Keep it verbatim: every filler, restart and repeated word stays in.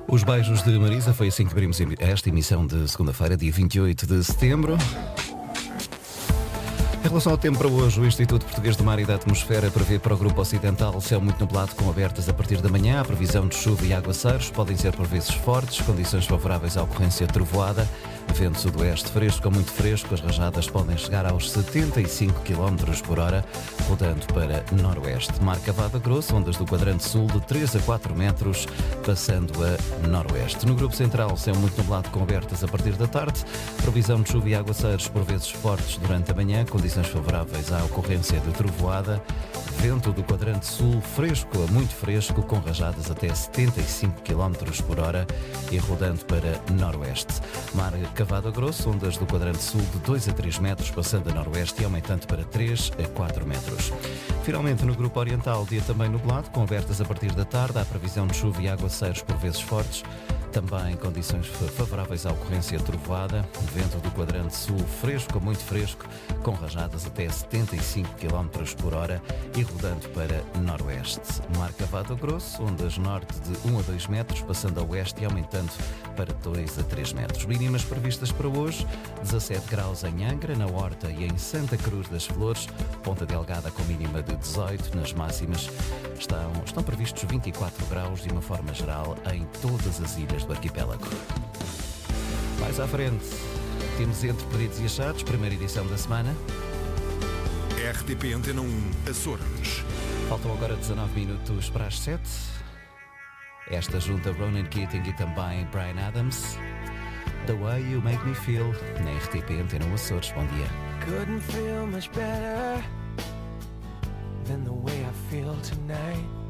Os beijos de Marisa, foi assim que abrimos esta emissão de segunda-feira, dia vinte e oito de setembro. Em relação ao tempo para hoje, o Instituto Português do Mar e da Atmosfera prevê para o Grupo Ocidental céu muito nublado com abertas a partir da manhã. A previsão de chuva e aguaceiros podem ser por vezes fortes, condições favoráveis à ocorrência de trovoada. Vento sudoeste fresco a muito fresco, as rajadas podem chegar aos setenta e cinco quilómetros por hora, rodando para noroeste. Mar Cavado Grosso, ondas do quadrante sul de três a quatro metros, passando a noroeste. No Grupo Central, céu muito nublado com abertas a partir da tarde. Previsão de chuva e aguaceiros por vezes fortes durante a manhã, condições favoráveis à ocorrência de trovoada. Vento do quadrante sul fresco a muito fresco, com rajadas até setenta e cinco quilómetros por hora e rodando para noroeste. Mar Cavado Grosso, ondas do quadrante sul de dois a três metros, passando a noroeste e aumentando para três a quatro metros. Finalmente, no Grupo Oriental, dia também nublado, com abertas a partir da tarde. Há previsão de chuva e aguaceiros por vezes fortes. Também condições favoráveis à ocorrência de trovoada. Vento do quadrante sul fresco a muito fresco, com rajadas até setenta e cinco quilómetros por hora e rodando para noroeste. Mar Cavado Grosso, ondas norte de um a dois metros, passando a oeste e aumentando para dois a três metros. Mínimas previstas para hoje: dezassete graus em Angra, na Horta e em Santa Cruz das Flores. Ponta Delgada com mínima de dezoito. Nas máximas estão, estão previstos vinte e quatro graus de uma forma geral em todas as ilhas do arquipélago. Mais à frente, temos Entre Pedidos e Achados, primeira edição da semana. R T P Antena um, Açores. Faltam agora dezanove minutos para as sete. Esta junta Ronan Keating e também Bryan Adams. The Way You Make Me Feel, na R T P Antena um Açores. Bom dia. Couldn't feel much better than the way I feel tonight.